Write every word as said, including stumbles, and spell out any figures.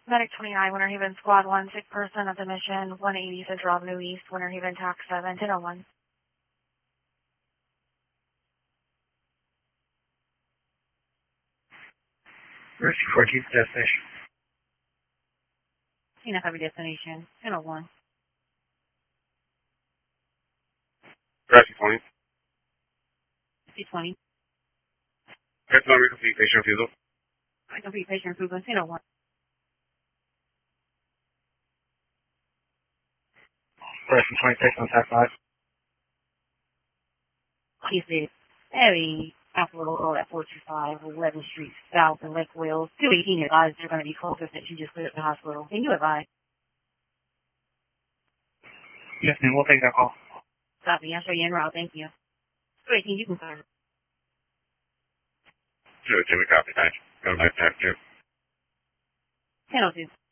Medic twenty-nine, Winter Haven, Squad one, sick person at the mission, one eighty Central Avenue East, Winter Haven, Tax seven, ten oh one. Rescue fourteen, destination. C N F heavy destination, ten oh one. Rescue twenty. C twenty. That's not complete patient refusal. I complete patient refusal, ten oh one. Rescue twenty-six on tax five. He said, Heavy Apple Road at four two five, eleventh Street South in Lake Wales. two eighteen advised they're going to be closer since you just cleared the hospital. Can you advise? Yes, ma'am. We'll take that call. Copy. I'll show you en route. Thank you. two eighteen, you can start. Two, Jimmy, copy. Thanks. Go back to two. ten oh two.